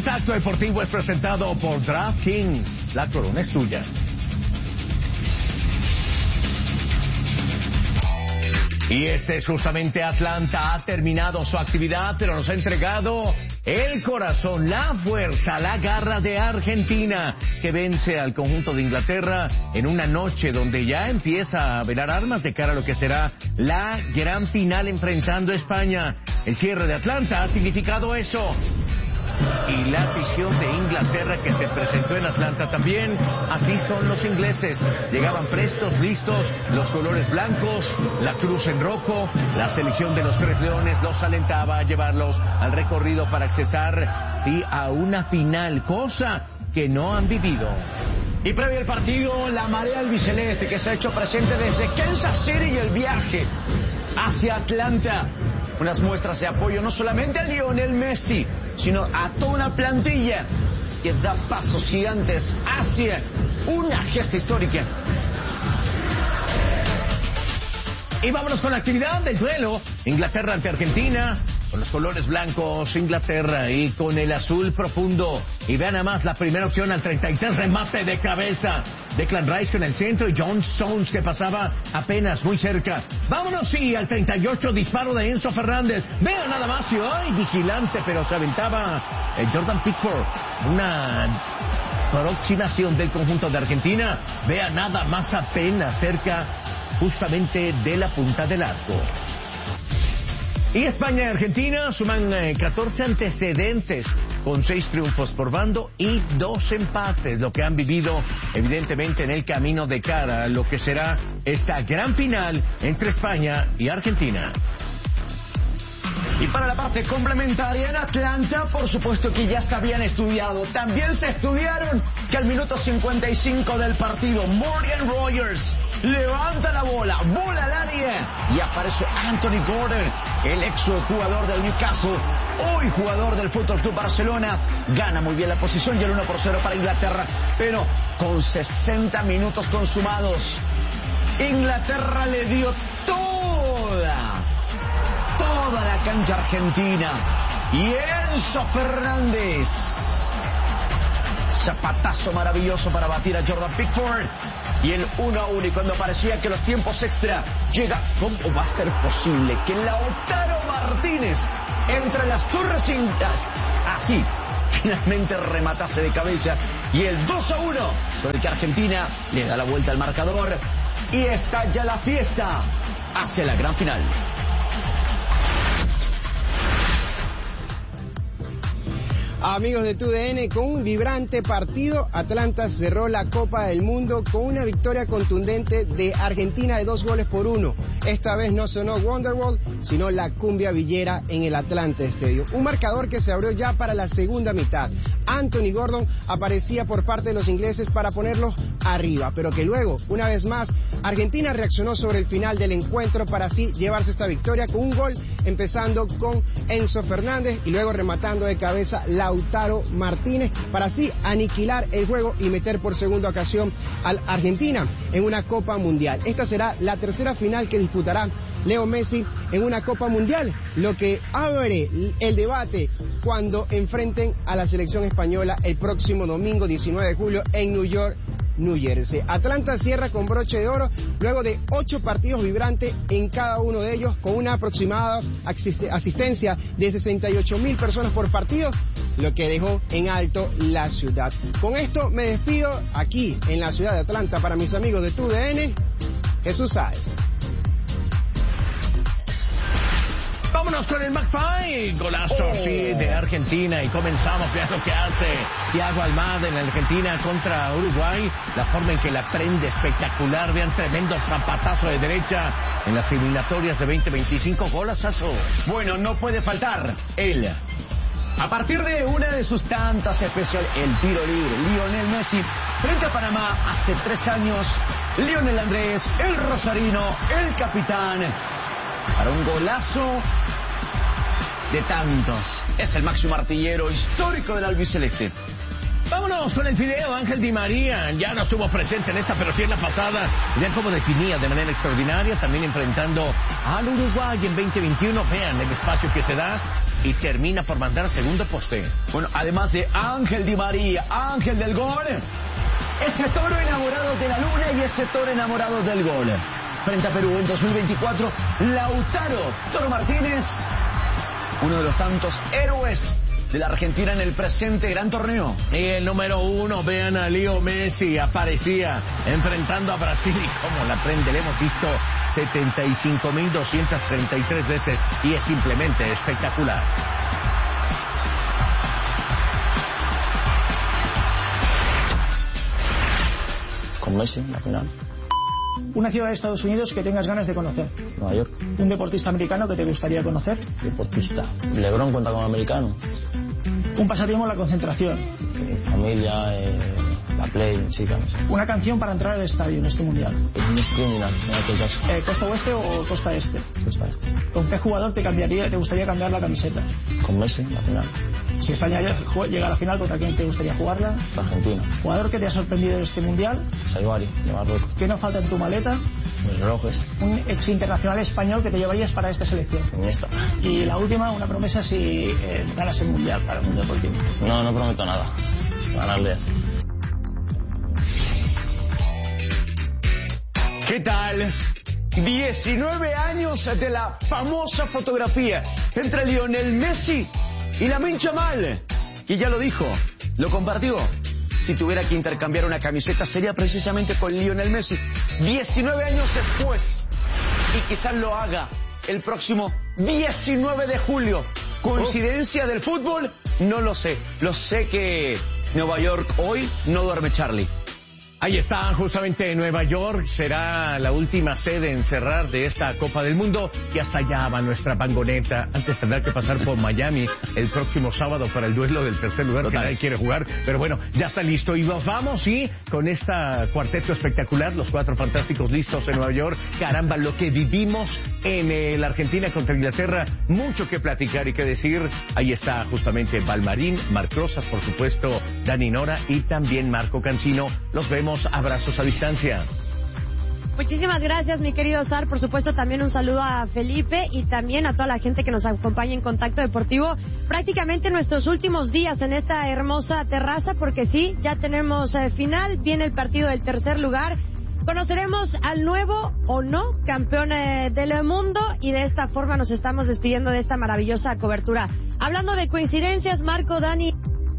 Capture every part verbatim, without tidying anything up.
Contacto Deportivo es presentado por DraftKings. La corona es tuya. Y este es justamente Atlanta. Ha terminado su actividad, pero nos ha entregado el corazón, la fuerza, la garra de Argentina, que vence al conjunto de Inglaterra en una noche donde ya empieza a velar armas de cara a lo que será la gran final enfrentando a España. El cierre de Atlanta ha significado eso. Y la afición de Inglaterra que se presentó en Atlanta también, así son los ingleses. Llegaban prestos, listos, los colores blancos, la cruz en rojo. La selección de los Tres Leones los alentaba a llevarlos al recorrido para accesar, sí, a una final, cosa que no han vivido. Y previo al partido, la marea albiceleste que se ha hecho presente desde Kansas City y el viaje hacia Atlanta. Unas muestras de apoyo no solamente a Lionel Messi, sino a toda una plantilla que da pasos gigantes hacia una gesta histórica. Y vámonos con la actividad del duelo. Inglaterra ante Argentina, con los colores blancos, Inglaterra, y con el azul profundo. Y vean nada más la primera opción al treinta y tres, remate de cabeza. Declan Rice con el centro y John Stones que pasaba apenas muy cerca. Vámonos, sí, al treinta y ocho, disparo de Enzo Fernández. Vean nada más, y ¡ay! Vigilante, pero se aventaba el Jordan Pickford. Una aproximación del conjunto de Argentina. Vean nada más, apenas cerca justamente de la punta del arco. Y España y Argentina suman eh, catorce antecedentes con seis triunfos por bando y dos empates, lo que han vivido evidentemente en el camino de cara a lo que será esta gran final entre España y Argentina. Y para la parte complementaria en Atlanta, por supuesto que ya se habían estudiado. También se estudiaron que al minuto cincuenta y cinco del partido, Morgan Rogers levanta la bola, bola al área y aparece Anthony Gordon, el ex jugador del Newcastle, hoy jugador del F C Barcelona. Gana muy bien la posición y el uno por cero para Inglaterra, pero con sesenta minutos consumados, Inglaterra le dio toda toda la cancha argentina. Y Enzo Fernández, zapatazo maravilloso para batir a Jordan Pickford. Y el uno a uno, y cuando parecía que los tiempos extra llega, ¿cómo va a ser posible que Lautaro Martínez entre las torres así finalmente rematase de cabeza? Y el dos a uno, con el que Argentina le da la vuelta al marcador y estalla la fiesta hacia la gran final. Amigos de T U D N, con un vibrante partido, Atlanta cerró la Copa del Mundo con una victoria contundente de Argentina de dos goles por uno. Esta vez no sonó Wonderwall, sino la cumbia villera en el Atlanta Stadium. Un marcador que se abrió ya para la segunda mitad. Anthony Gordon aparecía por parte de los ingleses para ponerlos arriba, pero que luego, una vez más, Argentina reaccionó sobre el final del encuentro para así llevarse esta victoria con un gol, empezando con Enzo Fernández y luego rematando de cabeza Lautaro Martínez, para así aniquilar el juego y meter por segunda ocasión a Argentina en una Copa Mundial. Esta será la tercera final que disputará Leo Messi en una Copa Mundial, lo que abre el debate cuando enfrenten a la selección española el próximo domingo diecinueve de julio en New York, New Jersey. Atlanta cierra con broche de oro luego de ocho partidos vibrantes en cada uno de ellos, con una aproximada asistencia de sesenta y ocho mil personas por partido, lo que dejó en alto la ciudad. Con esto me despido aquí en la ciudad de Atlanta para mis amigos de T U D N, Jesús Sáez. Vámonos con el McFly, golazo oh. sí, de Argentina, y comenzamos, vean lo que hace Thiago Almada en Argentina contra Uruguay, la forma en que la prende espectacular, vean, tremendo zapatazo de derecha en las eliminatorias de veinte veinticinco, golazazo. Bueno, no puede faltar él. A partir de una de sus tantas especiales, el tiro libre, Lionel Messi frente a Panamá hace tres años, Lionel Andrés, el rosarino, el capitán, para un golazo de tantos. Es el máximo artillero histórico del albiceleste. Vámonos con el video. Ángel Di María ya no estuvo presente en esta, pero sí en la pasada. Vean cómo definía de manera extraordinaria, también enfrentando al Uruguay en veinte veintiuno. Vean el espacio que se da y termina por mandar al segundo poste. Bueno, además de Ángel Di María, Ángel del gol, ese toro enamorado de la luna y ese toro enamorado del gol. Frente a Perú en dos mil veinticuatro, Lautaro Toro Martínez, uno de los tantos héroes de la Argentina en el presente gran torneo. Y el número uno, vean a Leo Messi, aparecía enfrentando a Brasil y cómo la prende, le hemos visto setenta y cinco mil doscientas treinta y tres veces y es simplemente espectacular. Con Messi, la final. Una ciudad de Estados Unidos que tengas ganas de conocer. Nueva York. Un deportista americano que te gustaría conocer. Deportista. LeBron cuenta como americano. Un pasatiempo, la concentración. Eh, familia, eh, la play, chicas. Una canción para entrar al estadio en este mundial. Un criminal, Michael Jackson. Eh, ¿Costa oeste o costa este? Costa este. ¿Con qué jugador te cambiaría, te gustaría cambiar la camiseta? Con Messi, la final. Si España llega a la final, ¿contra quién te gustaría jugarla? Argentina. ¿Jugador que te ha sorprendido en este mundial? Saibari, de Marruecos. ¿Qué no falta en tu maleta? Los relojes. Un ex internacional español que te llevarías para esta selección. Iniesta. Y la última, una promesa si eh, ganas el mundial para el mundo deportivo. No, no prometo nada. Ganarle así. ¿Qué tal? diecinueve años de la famosa fotografía entre Lionel Messi y Lamine Yamal. Y ya lo dijo, lo compartió. Si tuviera que intercambiar una camiseta sería precisamente con Lionel Messi. diecinueve años después. Y quizás lo haga el próximo diecinueve de julio. ¿Coincidencia del fútbol? No lo sé. Lo sé que Nueva York hoy no duerme Charlie. Ahí está, justamente Nueva York será la última sede en cerrar de esta Copa del Mundo y hasta allá va nuestra Bangoneta. Antes tendrá que pasar por Miami el próximo sábado para el duelo del tercer lugar. Total. Que nadie quiere jugar, pero bueno, ya está listo y nos vamos, sí, con esta cuarteto espectacular, los cuatro fantásticos listos en Nueva York. Caramba, lo que vivimos en eh, la Argentina contra Inglaterra, mucho que platicar y que decir. Ahí está justamente Balmarín, Marc Rosas, por supuesto, Dani Nora y también Marco Cancino. Los vemos. Abrazos a distancia. Muchísimas gracias, mi querido Sar. Por supuesto, también un saludo a Felipe y también a toda la gente que nos acompaña en Contacto Deportivo. Prácticamente nuestros últimos días en esta hermosa terraza, porque sí, ya tenemos eh, final, viene el partido del tercer lugar. Conoceremos al nuevo o no campeón eh, del mundo y de esta forma nos estamos despidiendo de esta maravillosa cobertura. Hablando de coincidencias, Marco, Dani...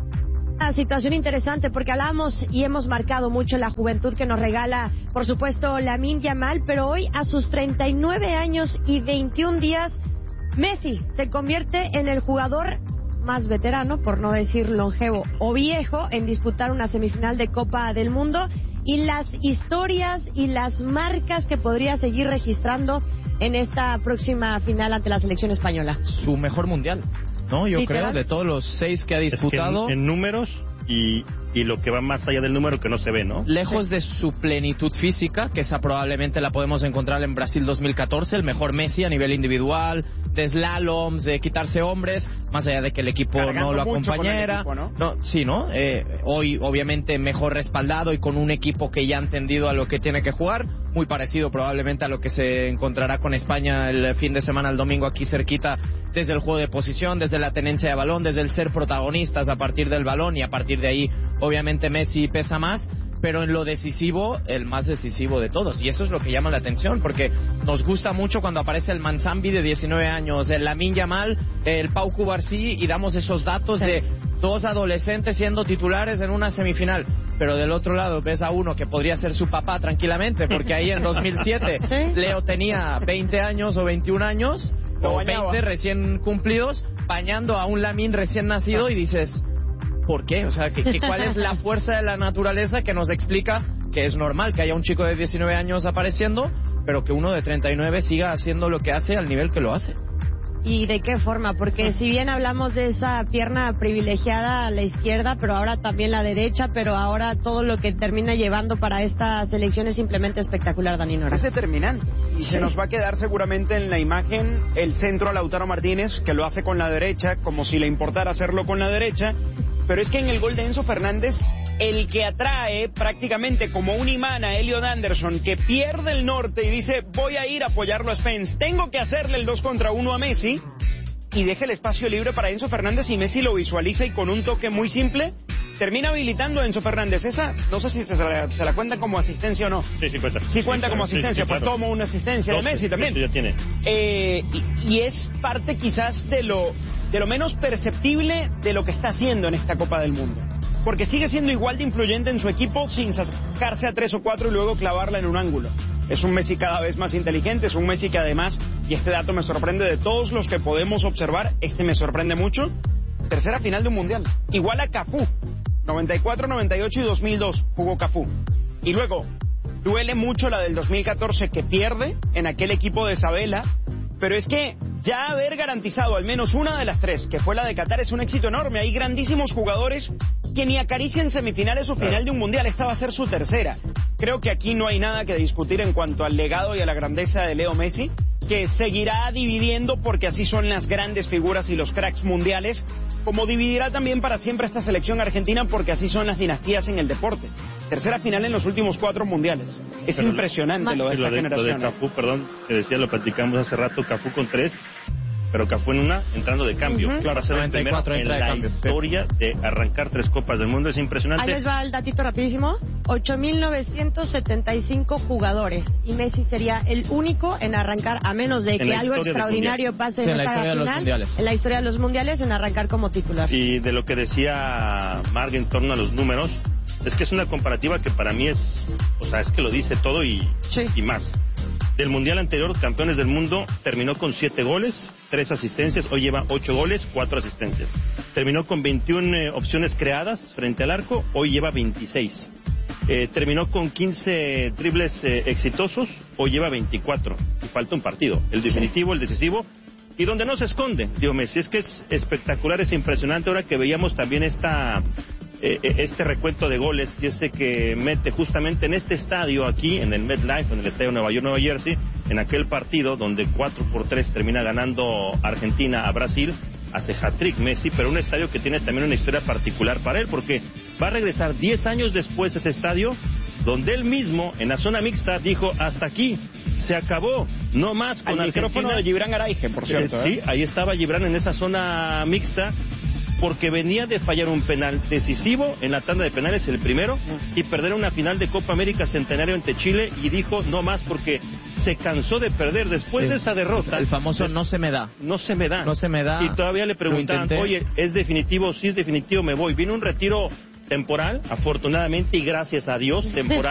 Una situación interesante porque hablamos y hemos marcado mucho la juventud que nos regala, por supuesto, Lamine Yamal, pero hoy a sus treinta y nueve años y veintiún días, Messi se convierte en el jugador más veterano, por no decir longevo o viejo, en disputar una semifinal de Copa del Mundo y las historias y las marcas que podría seguir registrando en esta próxima final ante la selección española. Su mejor mundial. No, yo ¿Literal? creo, de todos los seis que ha disputado... Es que en, en números y, y lo que va más allá del número que no se ve, ¿no? Lejos sí. de su plenitud física, que esa probablemente la podemos encontrar en Brasil dos mil catorce, el mejor Messi a nivel individual, de slaloms, de quitarse hombres, más allá de que el equipo Cargando no lo acompañara. Equipo, ¿no? No, sí, ¿no? Eh, hoy, obviamente, mejor respaldado y con un equipo que ya ha entendido a lo que tiene que jugar, muy parecido probablemente a lo que se encontrará con España el fin de semana, el domingo aquí cerquita, desde el juego de posición, desde la tenencia de balón, desde el ser protagonistas a partir del balón y a partir de ahí, obviamente Messi pesa más, pero en lo decisivo, el más decisivo de todos. Y eso es lo que llama la atención, porque nos gusta mucho cuando aparece el Manzambi de diecinueve años, el Lamine Yamal, el Pau Cubarsí, y damos esos datos sí. de dos adolescentes siendo titulares en una semifinal. Pero del otro lado ves a uno que podría ser su papá tranquilamente, porque ahí en dos mil siete ¿sí? Leo tenía veinte años o veintiún años, o veinte recién cumplidos, bañando a un Lamine recién nacido y dices... ¿Por qué? O sea, ¿qué, qué, ¿cuál es la fuerza de la naturaleza que nos explica que es normal que haya un chico de diecinueve años apareciendo, pero que uno de treinta y nueve siga haciendo lo que hace al nivel que lo hace? ¿Y de qué forma? Porque si bien hablamos de esa pierna privilegiada a la izquierda, pero ahora también la derecha, pero ahora todo lo que termina llevando para esta selección es simplemente espectacular, Dani Nora. Es determinante. Y sí. se nos va a quedar seguramente en la imagen el centro a Lautaro Martínez, que lo hace con la derecha, como si le importara hacerlo con la derecha. Pero es que en el gol de Enzo Fernández, el que atrae prácticamente como un imán a Elliot Anderson, que pierde el norte y dice, voy a ir a apoyarlo a Spence, tengo que hacerle el dos contra uno a Messi, y deja el espacio libre para Enzo Fernández y Messi lo visualiza y con un toque muy simple termina habilitando a Enzo Fernández. Esa, no sé si se la, se la cuenta como asistencia o no. Sí, sí cuenta. Sí cuenta sí, como sí, asistencia, sí, pues claro. como una asistencia Dos, de Messi también. Ya tiene. Eh, y, y es parte quizás de lo, de lo menos perceptible de lo que está haciendo en esta Copa del Mundo. Porque sigue siendo igual de influyente en su equipo sin sacarse a tres o cuatro y luego clavarla en un ángulo. Es un Messi cada vez más inteligente, es un Messi que además, y este dato me sorprende de todos los que podemos observar, este me sorprende mucho, tercera final de un Mundial. Igual a Cafú, noventa y cuatro, noventa y ocho y dos mil dos jugó Cafú. Y luego, duele mucho la del dos mil catorce que pierde en aquel equipo de Sabela, pero es que ya haber garantizado al menos una de las tres, que fue la de Qatar, es un éxito enorme. Hay grandísimos jugadores que ni acarician semifinales o final de un Mundial. Esta va a ser su tercera. Creo que aquí no hay nada que discutir en cuanto al legado y a la grandeza de Leo Messi, que seguirá dividiendo porque así son las grandes figuras y los cracks mundiales, como dividirá también para siempre esta selección argentina porque así son las dinastías en el deporte. Tercera final en los últimos cuatro mundiales. Es Pero impresionante lo de esta lo de, generación. Lo de Cafú, perdón, te decía, lo platicamos hace rato, Cafú con tres, pero Cafú en una, entrando de cambio. Uh-huh. Claro, va a ser el primero en la cambio. historia de arrancar tres Copas del Mundo, es impresionante. Ahí les va el datito rapidísimo. ocho mil novecientos setenta y cinco jugadores. Y Messi sería el único en arrancar, a menos de que algo extraordinario pase sí, en, en esta la final, en la historia de los mundiales, en arrancar como titular. Y de lo que decía Marg en torno a los números, es que es una comparativa que para mí es, o sea, es que lo dice todo y, sí. y más. Del Mundial anterior, campeones del mundo, terminó con siete goles, tres asistencias, hoy lleva ocho goles, cuatro asistencias. Terminó con veintiuna eh, opciones creadas frente al arco, hoy lleva veintiséis. Eh, terminó con quince dribles eh, exitosos, hoy lleva veinticuatro. Y falta un partido, el definitivo, el decisivo, y donde no se esconde, digo Messi. Es que es espectacular, es impresionante ahora que veíamos también esta... Eh, este recuento de goles y este que mete justamente en este estadio aquí, en el MetLife, en el estadio Nueva York, Nueva Jersey, en aquel partido donde cuatro por tres termina ganando Argentina a Brasil, hace hat-trick Messi, pero un estadio que tiene también una historia particular para él, porque va a regresar diez años después a ese estadio, donde él mismo, en la zona mixta, dijo, hasta aquí, se acabó, no más con el micrófono de Gibran Araige, por cierto. Eh, sí, ahí estaba Gibran en esa zona mixta, porque venía de fallar un penal decisivo en la tanda de penales, el primero, y perder una final de Copa América Centenario ante Chile, y dijo no más porque se cansó de perder después sí. de esa derrota. El famoso des... no se me da. No se me da. No se me da. Y todavía le preguntaban, oye, ¿es definitivo? Sí, es definitivo, me voy. Vino un retiro temporal, afortunadamente, y gracias a Dios, temporal.